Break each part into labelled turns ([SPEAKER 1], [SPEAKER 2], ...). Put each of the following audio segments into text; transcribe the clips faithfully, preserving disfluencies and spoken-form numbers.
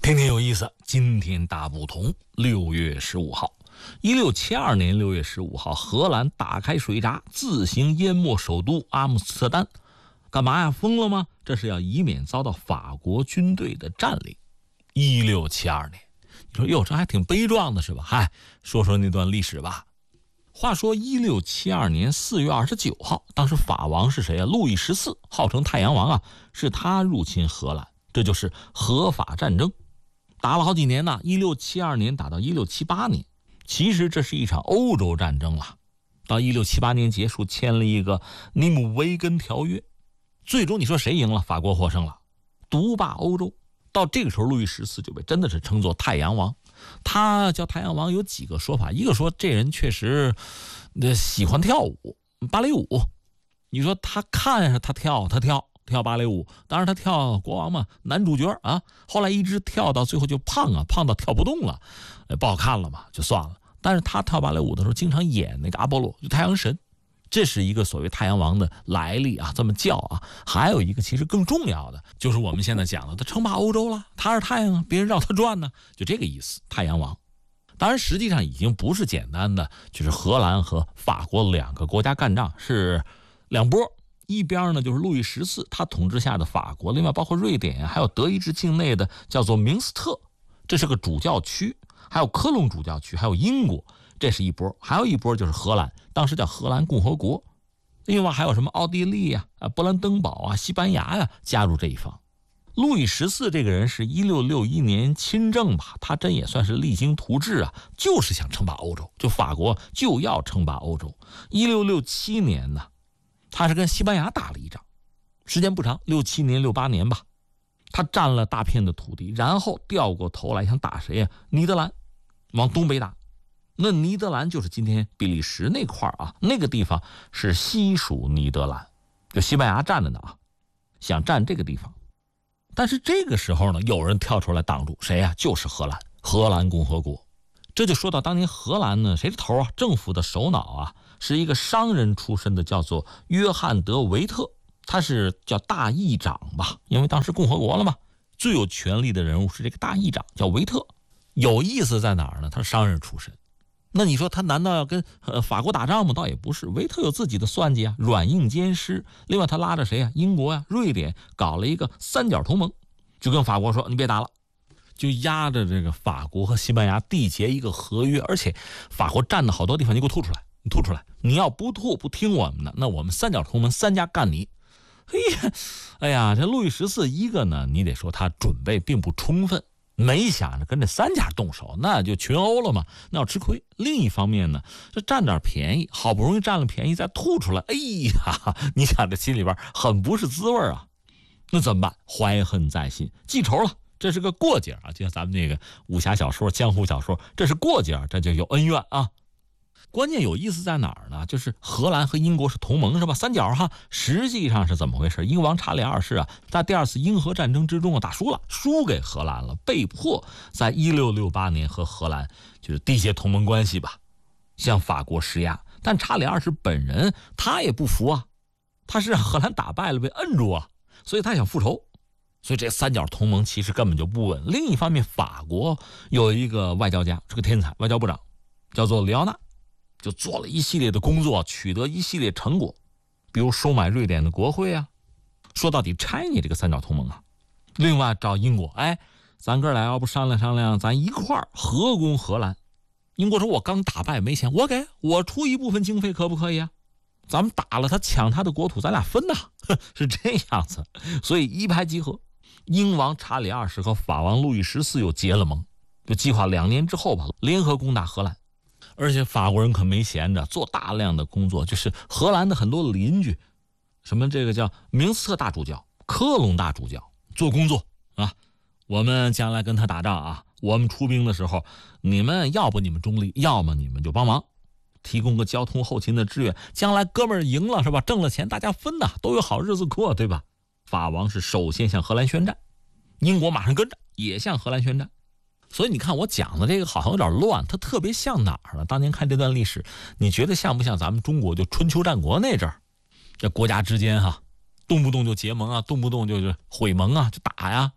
[SPEAKER 1] 天天有意思，今天大不同。六月十五号，一六七二年六月十五号，荷兰打开水闸，自行淹没首都阿姆斯特丹。干嘛呀？疯了吗？这是要以免遭到法国军队的占领。一六七二年，你说哟，这还挺悲壮的是吧？嗨，说说那段历史吧。话说一六七二年四月二十九号，当时法王是谁啊？路易十四，号称太阳王啊，是他入侵荷兰，这就是荷法战争。打了好几年呢，一六七二年打到一六七八年，其实这是一场欧洲战争了。到一六七八年结束，签了一个尼姆维根条约，最终你说谁赢了？法国获胜了，独霸欧洲。到这个时候，路易十四就被真的是称作太阳王。他叫太阳王有几个说法，一个说这人确实喜欢跳舞，芭蕾舞。你说他看着他跳，他跳。跳芭蕾舞，当然他跳国王嘛，男主角啊。后来一直跳到最后就胖啊，胖到跳不动了，不好看了嘛，就算了。但是他跳芭蕾舞的时候，经常演那个阿波罗，就太阳神，这是一个所谓太阳王的来历啊，这么叫啊。还有一个其实更重要的，就是我们现在讲的，他称霸欧洲了，他是太阳啊，别人绕他转呢，就这个意思，太阳王。当然，实际上已经不是简单的，就是荷兰和法国两个国家干仗，是两波。一边呢就是路易十四他统治下的法国，另外包括瑞典还有德意志境内的叫做明斯特，这是个主教区，还有科隆主教区，还有英国，这是一波。还有一波就是荷兰，当时叫荷兰共和国。另外还有什么奥地利呀、啊、波兰登堡啊、西班牙呀、啊、加入这一方。路易十四这个人是一六六一年亲政吧，他真也算是励精图治啊，就是想称霸欧洲，就法国就要称霸欧洲。一六六七年呢，他是跟西班牙打了一仗，时间不长，六七年六八年吧。他占了大片的土地，然后掉过头来想打谁呀？尼德兰，往东北打。那尼德兰就是今天比利时那块啊，那个地方是西属尼德兰，就西班牙占着呢啊，想占这个地方。但是这个时候呢，有人跳出来挡住，谁呀？就是荷兰，荷兰共和国。这就说到当年荷兰呢，谁的头啊？政府的首脑啊，是一个商人出身的，叫做约翰德维特，他是叫大议长吧，因为当时共和国了嘛，最有权力的人物是这个大议长，叫维特。有意思在哪儿呢？他是商人出身，那你说他难道要跟、呃、法国打仗吗？倒也不是，维特有自己的算计啊，软硬兼施。另外他拉着谁啊？英国呀、啊、瑞典搞了一个三角同盟，就跟法国说你别打了，就压着这个法国和西班牙缔结一个合约，而且法国占的好多地方你给我吐出来，你吐出来，你要不吐不听我们的，那我们三角同盟三家干你。哎呀，哎呀，这路易十四一个呢，你得说他准备并不充分，没想着跟这三家动手，那就群殴了嘛，那要吃亏。另一方面呢，这占点便宜，好不容易占了便宜再吐出来，哎呀，你想这心里边很不是滋味啊。那怎么办？怀恨在心，记仇了。这是个过节啊，就像咱们那个武侠小说、江湖小说，这是过节，这就有恩怨啊。关键有意思在哪儿呢？就是荷兰和英国是同盟是吧？三角哈，实际上是怎么回事？英王查理二世啊，在第二次英荷战争之中啊打输了，输给荷兰了，被迫在一六六八年和荷兰就是缔结同盟关系吧，向法国施压。但查理二世本人他也不服啊，他是让荷兰打败了，被摁住啊，所以他想复仇。所以这三角同盟其实根本就不稳。另一方面，法国有一个外交家，是个天才，外交部长，叫做里奥纳，就做了一系列的工作，取得一系列成果，比如收买瑞典的国会啊，说到底拆你这个三角同盟啊。另外找英国，哎，咱哥俩要不商量商量，咱一块儿合攻荷兰。英国说我刚打败没钱，我给我出一部分经费可不可以啊？咱们打了他抢他的国土，咱俩分呐，是这样子。所以一拍即合，英王查理二世和法王路易十四又结了盟，就计划两年之后吧，联合攻打荷兰。而且法国人可没闲着，做大量的工作，就是荷兰的很多邻居，什么这个叫明斯特大主教、科隆大主教做工作啊。我们将来跟他打仗啊，我们出兵的时候，你们要不你们中立，要么你们就帮忙，提供个交通后勤的支援。将来哥们儿赢了是吧？挣了钱大家分呐，都有好日子过，对吧？法王是首先向荷兰宣战，英国马上跟着也向荷兰宣战。所以你看我讲的这个好像有点乱，它特别像哪儿呢？当年看这段历史，你觉得像不像咱们中国就春秋战国那阵儿，这国家之间哈，动不动就结盟啊，动不动就是毁盟啊，就打呀。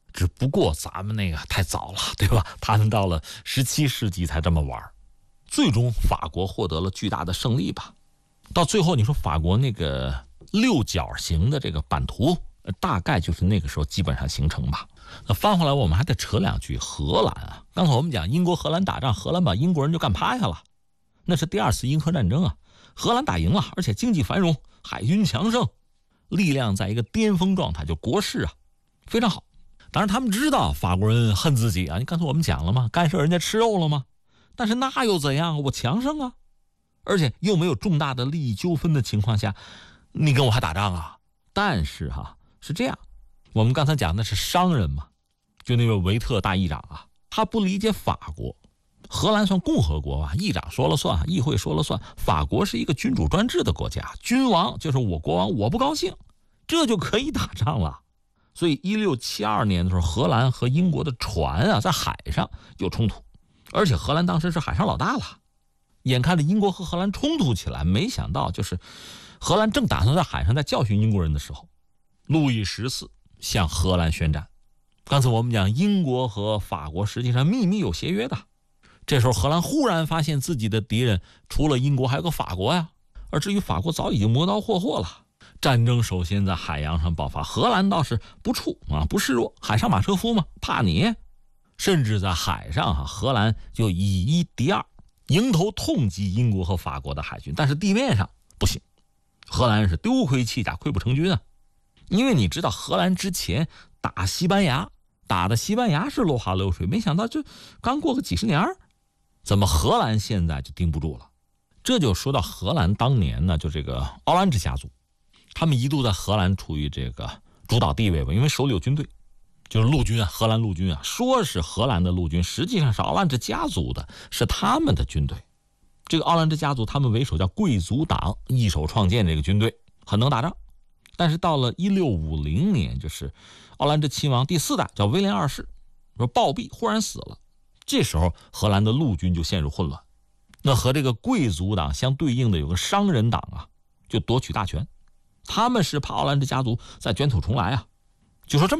[SPEAKER 1] 只不过咱们那个太早了，对吧？他们到了十七世纪才这么玩，最终法国获得了巨大的胜利吧。到最后，你说法国那个六角形的这个版图，大概就是那个时候基本上形成吧。那翻回来，我们还得扯两句荷兰啊。刚才我们讲英国荷兰打仗，荷兰把英国人就干趴下了，那是第二次英荷战争啊。荷兰打赢了，而且经济繁荣，海军强盛，力量在一个巅峰状态，就国势啊非常好。当然他们知道法国人恨自己啊，你刚才我们讲了吗？干涉人家吃肉了吗？但是那又怎样？我强盛啊，而且又没有重大的利益纠纷的情况下，你跟我还打仗啊？但是哈、啊、是这样，我们刚才讲的是商人嘛，就那位维特大议长啊，他不理解法国。荷兰算共和国吧，议长说了算，议会说了算。法国是一个君主专制的国家，君王就是我国王，我不高兴，这就可以打仗了。所以一六七二年的时候，荷兰和英国的船啊在海上有冲突，而且荷兰当时是海上老大了。眼看着英国和荷兰冲突起来，没想到就是荷兰正打算在海上再教训英国人的时候，路易十四向荷兰宣战。刚才我们讲英国和法国实际上秘密有协约的，这时候荷兰忽然发现自己的敌人除了英国还有个法国呀，而至于法国早已经磨刀霍霍了。战争首先在海洋上爆发，荷兰倒是不怵啊，不示弱，海上马车夫嘛，怕你。甚至在海上哈、啊，荷兰就以一敌二，迎头痛击英国和法国的海军。但是地面上不行，荷兰是丢盔弃甲，溃不成军啊。因为你知道荷兰之前打西班牙，打的西班牙是落花流水，没想到就刚过个几十年，怎么荷兰现在就盯不住了？这就说到荷兰当年呢，就这个奥兰治家族，他们一度在荷兰处于这个主导地位吧，因为手里有军队，就是陆军啊，荷兰陆军啊，说是荷兰的陆军，实际上是奥兰治家族的，是他们的军队。这个奥兰治家族，他们为首叫贵族党，一手创建这个军队，很能打仗。但是到了一六五零年，就是奥兰治亲王第四代叫威廉二世，说暴毙，忽然死了。这时候荷兰的陆军就陷入混乱，那和这个贵族党相对应的有个商人党啊，就夺取大权。他们是怕奥兰治家族再卷土重来啊，就说这么